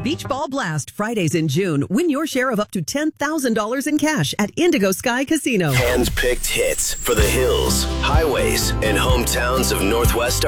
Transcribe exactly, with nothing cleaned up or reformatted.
Beach Ball Blast, Fridays in June. Win your share of up to ten thousand dollars in cash at Indigo Sky Casino. Hand-picked hits for the hills, highways, and hometowns of Northwest